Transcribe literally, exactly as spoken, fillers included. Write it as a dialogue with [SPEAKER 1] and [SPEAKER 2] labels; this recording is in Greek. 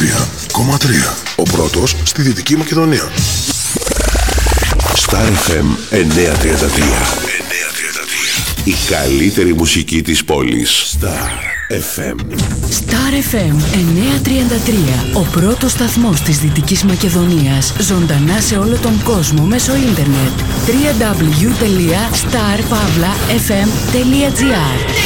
[SPEAKER 1] τρία κόμμα τρία. Ο πρώτος στη Δυτική Μακεδονία.
[SPEAKER 2] Star εφ εμ εννιακόσια τριάντα τρία. Η καλύτερη μουσική της πόλης. Star εφ εμ.
[SPEAKER 3] Star εφ εμ εννιακόσια τριάντα τρία. Ο πρώτος σταθμός της Δυτικής Μακεδονίας. Ζωντανά σε όλο τον κόσμο μέσω ίντερνετ. double-u double-u double-u τελεία star pavla f m τελεία g r